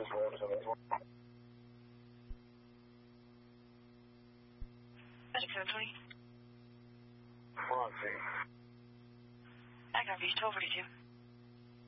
Magic 720. Come on, see. I got reached 1242.